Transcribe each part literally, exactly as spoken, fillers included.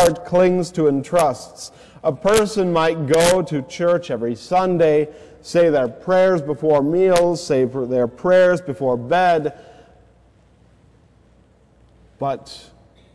heart clings to and trusts. A person might go to church every Sunday, say their prayers before meals, say their prayers before bed, but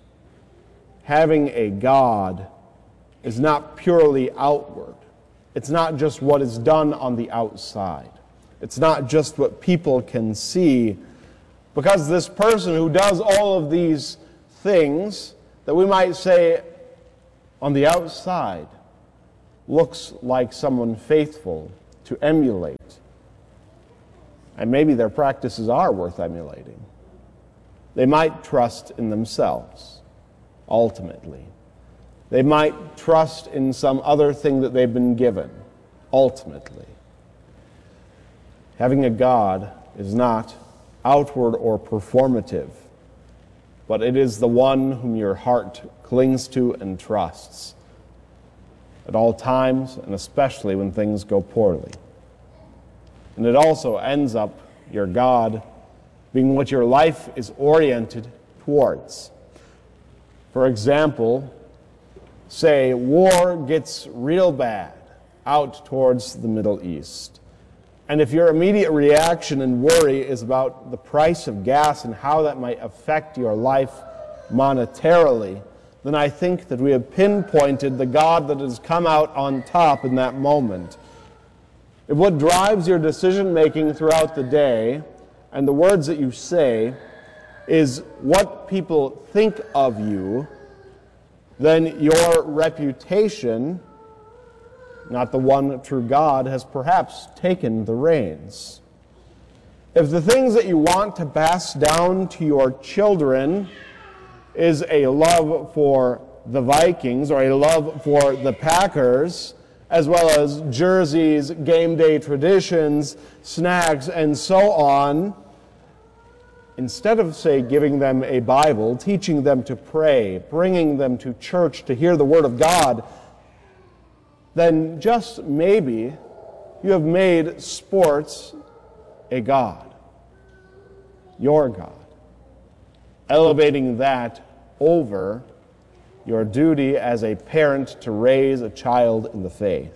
having a God is not purely outward. It's not just what is done on the outside. It's not just what people can see. Because this person who does all of these things that we might say on the outside looks like someone faithful to emulate. And maybe their practices are worth emulating. They might trust in themselves, ultimately. They might trust in some other thing that they've been given, ultimately. Having a God is not outward or performative, but it is the one whom your heart clings to and trusts at all times, and especially when things go poorly. And it also ends up, your God, being what your life is oriented towards. For example, say war gets real bad out towards the Middle East. And if your immediate reaction and worry is about the price of gas and how that might affect your life monetarily, then I think that we have pinpointed the God that has come out on top in that moment. If what drives your decision-making throughout the day and the words that you say is what people think of you, then your reputation, not the one true God, has perhaps taken the reins. If the things that you want to pass down to your children is a love for the Vikings or a love for the Packers, as well as jerseys, game day traditions, snacks, and so on, instead of, say, giving them a Bible, teaching them to pray, bringing them to church to hear the Word of God, then just maybe you have made sports a God, your God, elevating that over your duty as a parent to raise a child in the faith.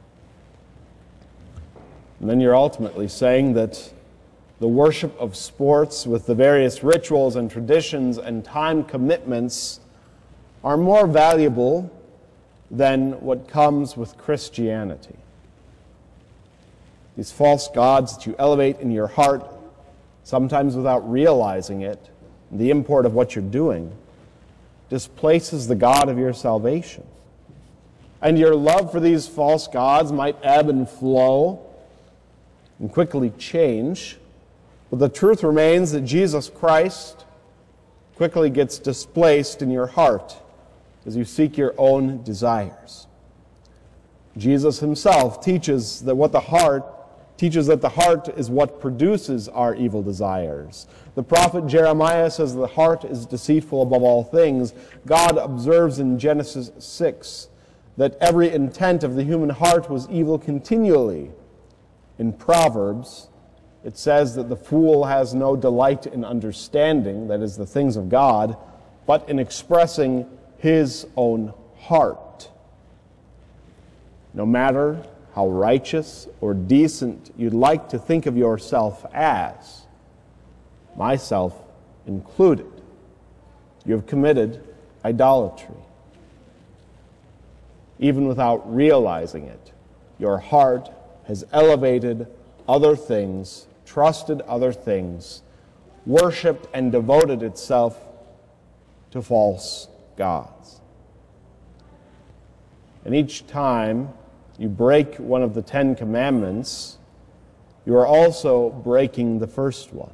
And then you're ultimately saying that the worship of sports with the various rituals and traditions and time commitments are more valuable than what comes with Christianity. These false gods that you elevate in your heart, sometimes without realizing it, the import of what you're doing, displaces the God of your salvation. And your love for these false gods might ebb and flow and quickly change, but the truth remains that Jesus Christ quickly gets displaced in your heart as you seek your own desires. Jesus himself teaches that what the heart teaches that the heart is what produces our evil desires. The prophet Jeremiah says the heart is deceitful above all things. God observes in Genesis six that every intent of the human heart was evil continually. In Proverbs, it says that the fool has no delight in understanding, that is, the things of God, but in expressing his own heart. No matter how righteous or decent you'd like to think of yourself as, myself included, you have committed idolatry. Even without realizing it, your heart has elevated other things, trusted other things, worshipped and devoted itself to false gods. And each time you break one of the Ten Commandments, you are also breaking the first one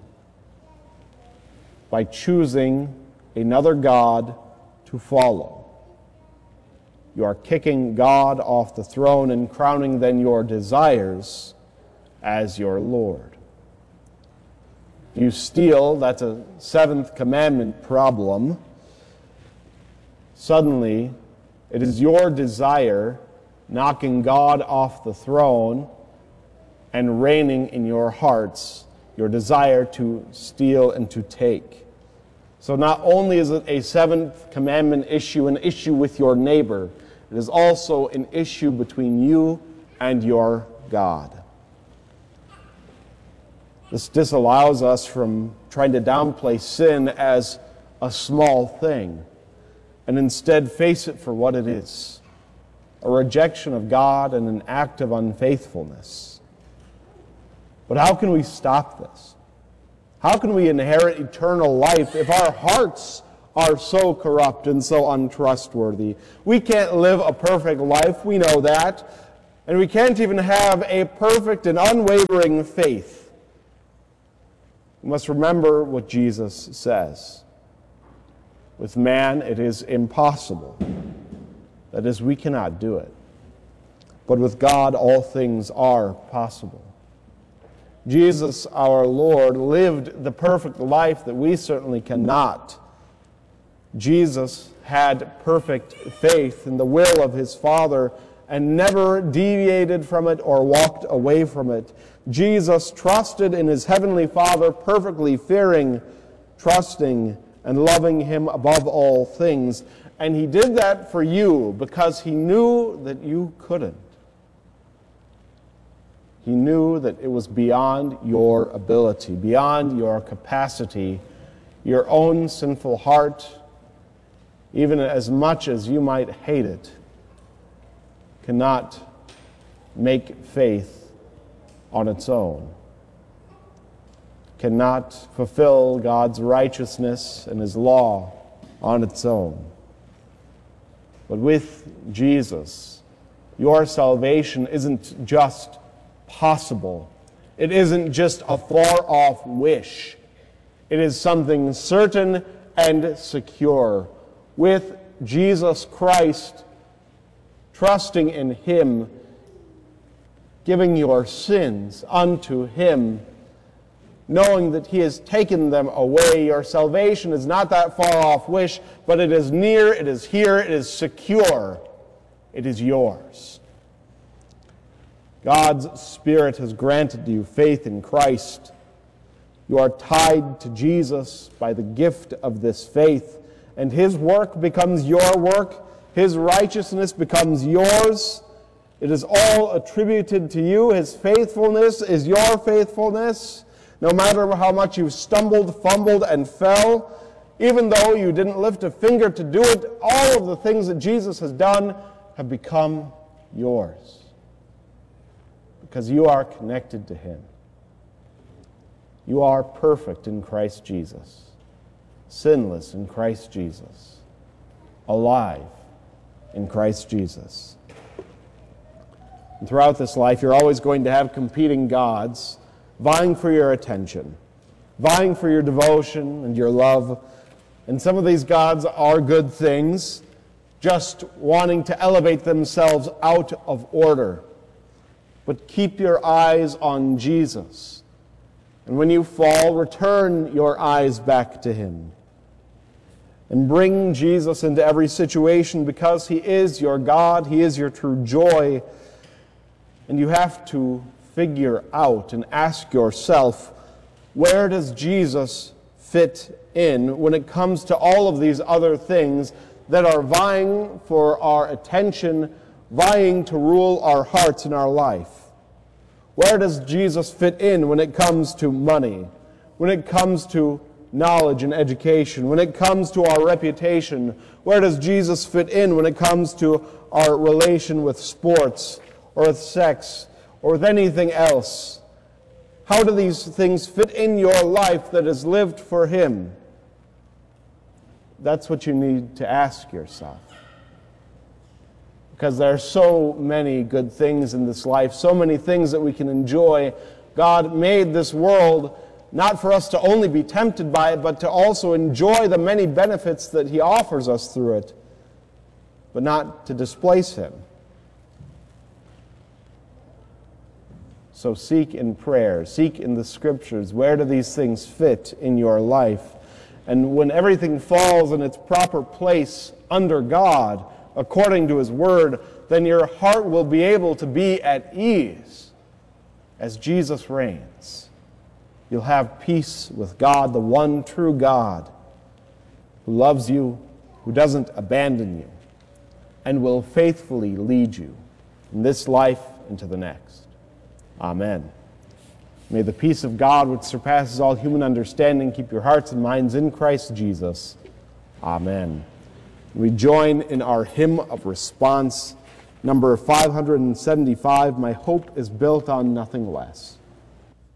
by choosing another God to follow. You are kicking God off the throne and crowning then your desires as your Lord. You steal, that's a seventh commandment problem. Suddenly, it is your desire knocking God off the throne and reigning in your hearts, your desire to steal and to take. So not only is it a seventh commandment issue, an issue with your neighbor, it is also an issue between you and your God. This disallows us from trying to downplay sin as a small thing, and instead face it for what it is, a rejection of God and an act of unfaithfulness. But how can we stop this? How can we inherit eternal life if our hearts are so corrupt and so untrustworthy? We can't live a perfect life, we know that, and we can't even have a perfect and unwavering faith. We must remember what Jesus says. With man, it is impossible. That is, we cannot do it. But with God, all things are possible. Jesus, our Lord, lived the perfect life that we certainly cannot. Jesus had perfect faith in the will of his Father and never deviated from it or walked away from it. Jesus trusted in his heavenly Father, perfectly fearing, trusting, and loving him above all things. And he did that for you because he knew that you couldn't. He knew that it was beyond your ability, beyond your capacity, your own sinful heart, even as much as you might hate it, cannot make faith on its own, cannot fulfill God's righteousness and his law on its own. But with Jesus, your salvation isn't just possible. It isn't just a far-off wish. It is something certain and secure. With Jesus Christ, trusting in him, giving your sins unto him, knowing that he has taken them away, your salvation is not that far-off wish, but it is near, it is here, it is secure. It is yours. God's Spirit has granted you faith in Christ. You are tied to Jesus by the gift of this faith, and his work becomes your work. His righteousness becomes yours. It is all attributed to you. His faithfulness is your faithfulness. No matter how much you stumbled, fumbled, and fell, even though you didn't lift a finger to do it, all of the things that Jesus has done have become yours. Because you are connected to him. You are perfect in Christ Jesus, sinless in Christ Jesus, alive in Christ Jesus. And throughout this life, you're always going to have competing gods vying for your attention, vying for your devotion and your love. And some of these gods are good things, just wanting to elevate themselves out of order. But keep your eyes on Jesus. And when you fall, return your eyes back to him. And bring Jesus into every situation because he is your God, he is your true joy. And you have to figure out and ask yourself, where does Jesus fit in when it comes to all of these other things that are vying for our attention, vying to rule our hearts and our life? Where does Jesus fit in when it comes to money, when it comes to knowledge and education, when it comes to our reputation? Where does Jesus fit in when it comes to our relation with sports or with sex or with anything else? How do these things fit in your life that is lived for him? That's what you need to ask yourself. Because there are so many good things in this life, so many things that we can enjoy. God made this world not for us to only be tempted by it, but to also enjoy the many benefits that he offers us through it, but not to displace him. So seek in prayer, seek in the Scriptures, where do these things fit in your life? And when everything falls in its proper place under God, according to his word, then your heart will be able to be at ease as Jesus reigns. You'll have peace with God, the one true God, who loves you, who doesn't abandon you, and will faithfully lead you from this life into the next. Amen. May the peace of God, which surpasses all human understanding, keep your hearts and minds in Christ Jesus. Amen. We join in our hymn of response, number five hundred seventy-five, My Hope is Built on Nothing Less.